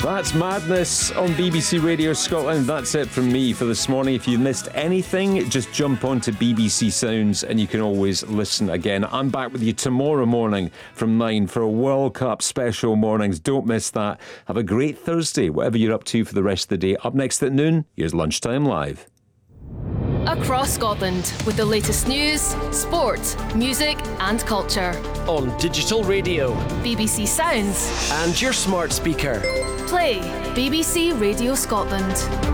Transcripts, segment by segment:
That's Madness on BBC Radio Scotland. That's it from me for this morning. If you missed anything, just jump onto BBC Sounds and you can always listen again. I'm back with you tomorrow morning from 9 for a World Cup special mornings. Don't miss that. Have a great Thursday, whatever you're up to for the rest of the day. Up next at noon, here's Lunchtime Live. Across Scotland with the latest news, sport, music and culture. On digital radio, BBC Sounds and your smart speaker. Play BBC Radio Scotland.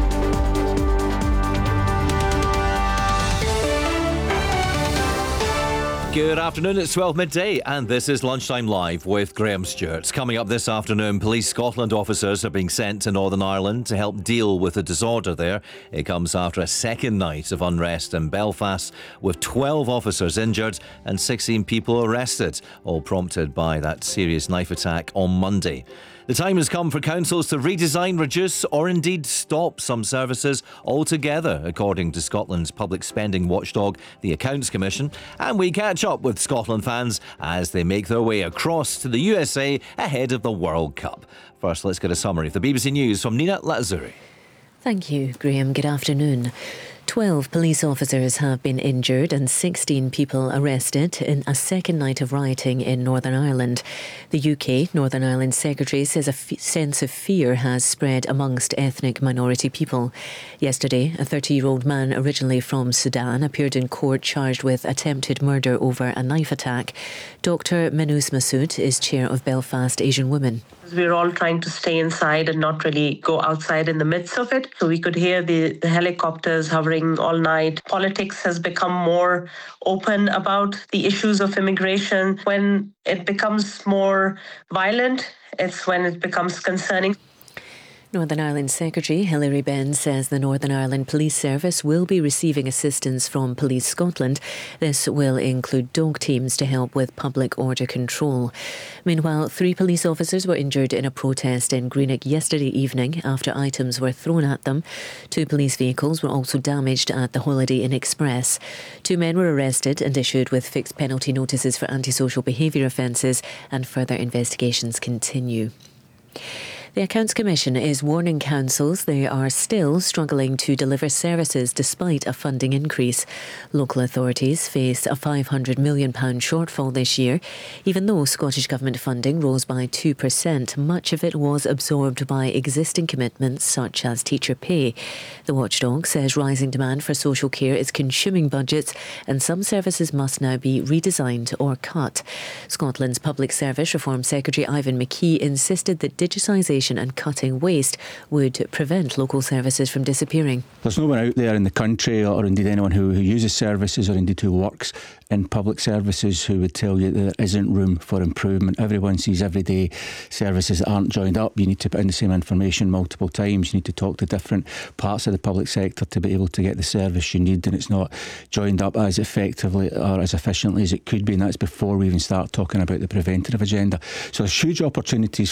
Good afternoon, it's 12 midday and this is Lunchtime Live with Graham Stewart. Coming up this afternoon, Police Scotland officers are being sent to Northern Ireland to help deal with the disorder there. It comes after a second night of unrest in Belfast with 12 officers injured and 16 people arrested, all prompted by that serious knife attack on Monday. The time has come for councils to redesign, reduce or indeed stop some services altogether, according to Scotland's public spending watchdog, the Accounts Commission. And we catch up with Scotland fans as they make their way across to the USA ahead of the World Cup. First, let's get a summary of the BBC News from Nina Lazzuri. Thank you, Graham. Good afternoon. 12 police officers have been injured and 16 people arrested in a second night of rioting in Northern Ireland. The UK Northern Ireland Secretary says a sense of fear has spread amongst ethnic minority people. Yesterday, a 30-year-old man originally from Sudan appeared in court charged with attempted murder over a knife attack. Dr. Menous Massoud is chair of Belfast Asian Women. We're all trying to stay inside and not really go outside in the midst of it. So we could hear the helicopters hovering all night. Politics has become more open about the issues of immigration. When it becomes more violent, it's when it becomes concerning. Northern Ireland Secretary Hilary Benn says the Northern Ireland Police Service will be receiving assistance from Police Scotland. This will include dog teams to help with public order control. Meanwhile, 3 police officers were injured in a protest in Greenock yesterday evening after items were thrown at them. 2 police vehicles were also damaged at the Holiday Inn Express. 2 men were arrested and issued with fixed penalty notices for antisocial behaviour offences, and further investigations continue. The Accounts Commission is warning councils they are still struggling to deliver services despite a funding increase. Local authorities face a £500 million shortfall this year. Even though Scottish Government funding rose by 2%, much of it was absorbed by existing commitments such as teacher pay. The watchdog says rising demand for social care is consuming budgets and some services must now be redesigned or cut. Scotland's Public Service Reform Secretary Ivan McKee insisted that digitisation and cutting waste would prevent local services from disappearing. There's no one out there in the country or indeed anyone who uses services or indeed who works in public services who would tell you that there isn't room for improvement. Everyone sees everyday services that aren't joined up. You need to put in the same information multiple times. You need to talk to different parts of the public sector to be able to get the service you need, and it's not joined up as effectively or as efficiently as it could be, and that's before we even start talking about the preventative agenda. So there's huge opportunities